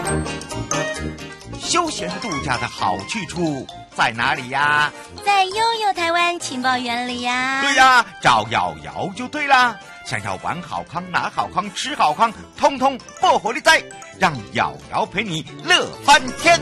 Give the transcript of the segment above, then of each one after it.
休闲度假的好去处在哪里呀？ 在悠悠台湾情报园里呀。 对呀，找瑶瑶就对啦。想要玩好康、拿好康、吃好康，通通不火力在，让瑶瑶陪你乐翻天。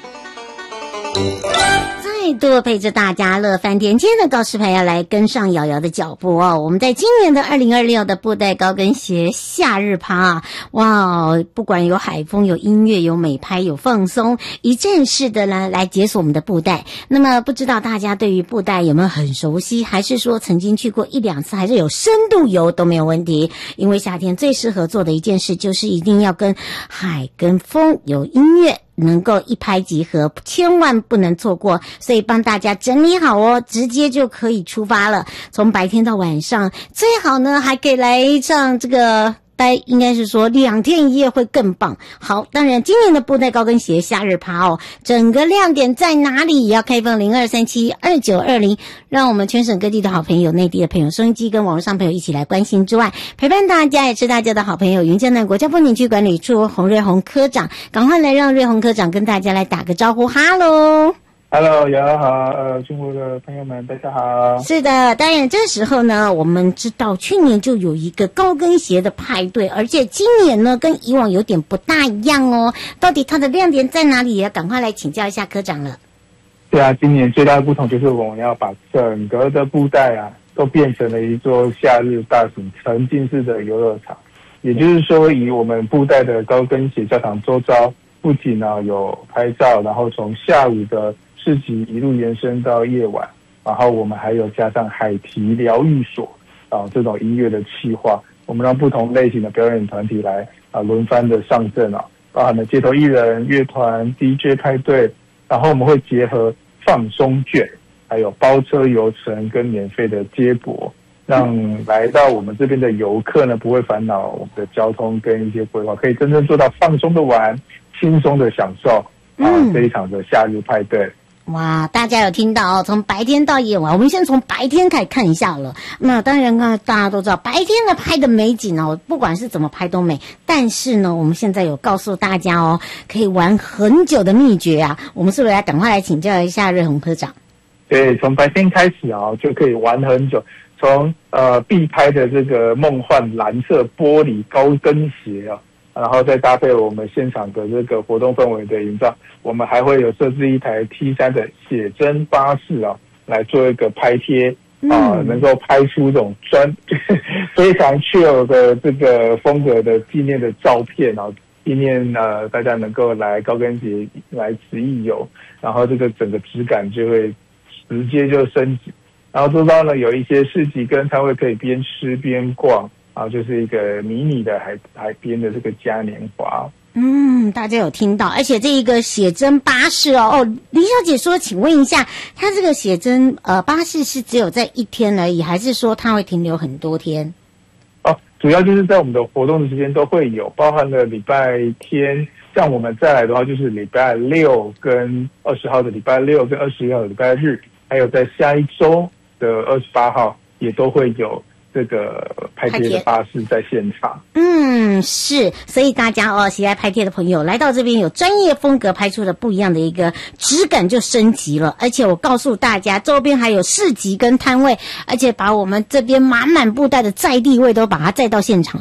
再度陪着大家乐翻天。今天的告示牌要来跟上瑶瑶的脚步哦。我们在今年的2026的布袋高跟鞋夏日趴啊，哇，不管有海风、有音乐、有美拍、有放松，一站式的呢来解锁我们的布袋。那么不知道大家对于布袋有没有很熟悉，还是说曾经去过1、2次，还是有深度游都没有问题。因为夏天最适合做的一件事就是一定要跟海跟风有音乐，能够一拍即合，千万不能错过。所以帮大家整理好哦，直接就可以出发了。从白天到晚上，最好呢还可以来上这个应该是说2天1夜会更棒。好，当然今年的布袋高跟鞋夏日趴哦，整个亮点在哪里？也要开放02372920，让我们全省各地的好朋友、内地的朋友、收音机跟网络上朋友一起来关心之外，陪伴大家也是大家的好朋友云嘉南国家风景区管理处洪瑞宏科长，赶快来让瑞宏科长跟大家来打个招呼。哈喽 Hello， 瑶瑶好，中国的朋友们大家好。 是的，当然这时候呢，我们知道去年就有一个高跟鞋的派对，而且今年呢跟以往有点不大一样哦。到底它的亮点在哪里？也要赶快来请教一下科长了。 对啊，今年最大的不同就是我们要把整个的布袋啊都变成了一座夏日大型沉浸式的游乐场，也就是说，以我们布袋的高跟鞋教堂周遭，不仅呢有拍照，然后从下午的市集一路延伸到夜晚，然后我们还有加上海堤疗愈所这种音乐的企划，我们让不同类型的表演团体来轮番的上阵包含了街头艺人、乐团、DJ 派对，然后我们会结合放松券，还有包车游程跟免费的接驳，让来到我们这边的游客呢不会烦恼我们的交通跟一些规划，可以真正做到放松的玩、轻松的享受这一场的夏日派对。 哇，大家有听到哦？从白天到夜晚，我们先从白天开始看一下了。那当然大家都知道，白天的拍的美景哦，不管是怎么拍都美。但是呢，我们现在有告诉大家哦，可以玩很久的秘诀啊。我们是不是赶快来请教一下瑞宏科长？ 对，从白天开始就可以玩很久。从必拍的这个梦幻蓝色玻璃高跟鞋然后再搭配我们现场的这个活动氛围的营造，我们还会有设置一台 T3 的写真巴士来做一个拍贴能够拍出这种非常 chill 的这个风格的纪念的照片纪念大家能够来高跟鞋来此一游，然后这个整个质感就会直接就升级。然后周遭呢有一些市集跟摊位可以边吃边逛就是一个迷你的海边的这个嘉年华。 大家有听到，而且这一个写真巴士李小姐说，请问一下，它这个写真巴士是只有在1天而已，还是说它会停留很多天？ 主要就是在我们的活动的时间都会有，包含了礼拜天，像我们再来的话就是礼拜6跟20号的礼拜6跟21号的礼拜日，还有在下一周的28号也都会有这个拍贴的巴士在现场。 是，所以大家喜爱拍贴的朋友来到这边，有专业风格拍出的不一样的一个质感就升级了。而且我告诉大家，周边还有市集跟摊位，而且把我们这边满满布袋的在地味都把它载到现场。